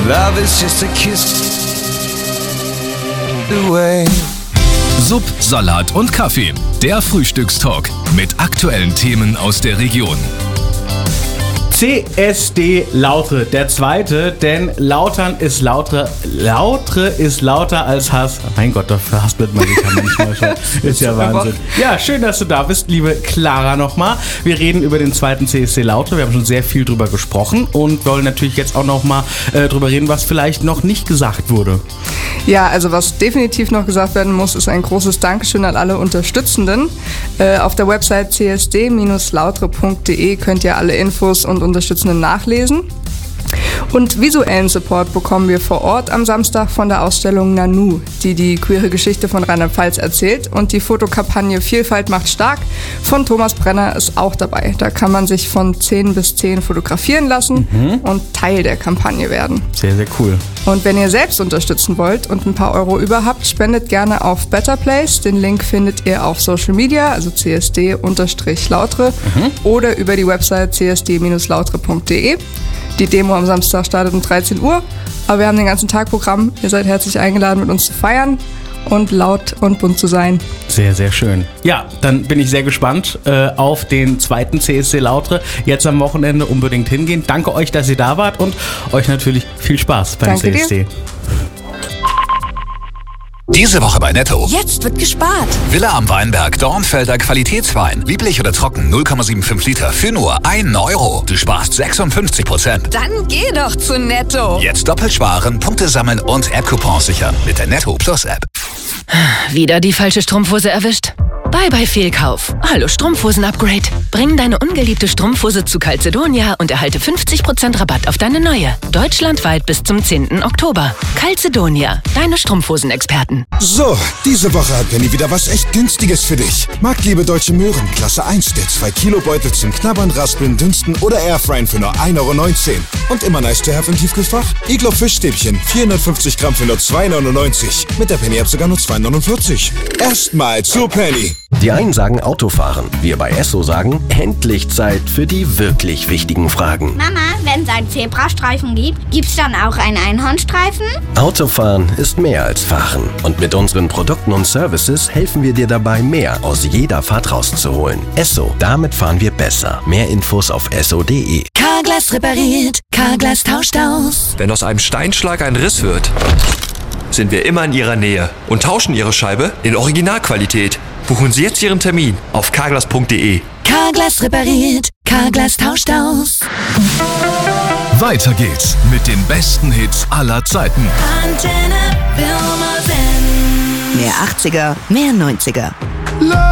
Love is just a kiss away. Sub, Salat und Kaffee. Der Frühstückstalk mit aktuellen Themen aus der Region. CSD Lautre, der zweite, denn Lautern ist Lautre ist lauter als Hass. Mein Gott, da verhaspelt man sich ja manchmal schon. Ist ja Wahnsinn. Ja, schön, dass du da bist, liebe Clara nochmal. Wir reden über den zweiten CSD Lautre. Wir haben schon sehr viel drüber gesprochen und wollen natürlich jetzt auch nochmal drüber reden, was vielleicht noch nicht gesagt wurde. Ja, also was definitiv noch gesagt werden muss, ist ein großes Dankeschön an alle Unterstützenden. Auf der Website csd-lautre.de könnt ihr alle Infos und Unterstützenden nachlesen. Und visuellen Support bekommen wir vor Ort am Samstag von der Ausstellung Nanu, die die queere Geschichte von Rheinland-Pfalz erzählt. Und die Fotokampagne Vielfalt macht stark von Thomas Brenner ist auch dabei. Da kann man sich von 10 bis 10 fotografieren lassen und Teil der Kampagne werden. Sehr, sehr cool. Und wenn ihr selbst unterstützen wollt und ein paar Euro über habt, spendet gerne auf Better Place. Den Link findet ihr auf Social Media, also csd-lautre oder über die Website csd-lautre.de. Die Demo am Samstag startet um 13 Uhr, aber wir haben den ganzen Tag Programm. Ihr seid herzlich eingeladen, mit uns zu feiern und laut und bunt zu sein. Sehr, sehr schön. Ja, dann bin ich sehr gespannt auf den zweiten CSD Lautre. Jetzt am Wochenende unbedingt hingehen. Danke euch, dass ihr da wart und euch natürlich viel Spaß beim Danke CSD. dir. Diese Woche bei Netto. Jetzt wird gespart. Villa am Weinberg, Dornfelder Qualitätswein. Lieblich oder trocken, 0,75 Liter für nur 1 Euro. Du sparst 56%. Dann geh doch zu Netto. Jetzt doppelt sparen, Punkte sammeln und App-Coupons sichern mit der Netto Plus App. Wieder die falsche Strumpfhose erwischt? Bye Fehlkauf. Hallo Strumpfhosen-Upgrade. Bring deine ungeliebte Strumpfhose zu Calzedonia und erhalte 50% Rabatt auf deine neue. Deutschlandweit bis zum 10. Oktober. Calzedonia, deine Strumpfhosen-Experten. So, diese Woche hat Penny wieder was echt Günstiges für dich. Marktliebe Deutsche Möhren, Klasse 1, der 2-Kilo-Beutel zum Knabbern, Raspeln, Dünsten oder Airfryen für nur 1,19 Euro. Und immer nice to have im Tiefkühlfach? Iglo Fischstäbchen, 450 Gramm für nur 2,99 €. Mit der Penny-App sogar nur 2,49 €. Erstmal zu Penny. Die einen sagen Autofahren, wir bei Esso sagen, endlich Zeit für die wirklich wichtigen Fragen. Mama, wenn es einen Zebrastreifen gibt, gibt's dann auch einen Einhornstreifen? Autofahren ist mehr als Fahren. Und mit unseren Produkten und Services helfen wir dir dabei, mehr aus jeder Fahrt rauszuholen. Esso, damit fahren wir besser. Mehr Infos auf esso.de. Carglass repariert, Carglass tauscht aus. Wenn aus einem Steinschlag ein Riss wird, sind wir immer in Ihrer Nähe und tauschen Ihre Scheibe in Originalqualität. Buchen Sie jetzt Ihren Termin auf carglass.de. Carglass repariert, Carglass tauscht aus. Weiter geht's mit den besten Hits aller Zeiten. Antenne Wilmersen. Mehr 80er, mehr 90er.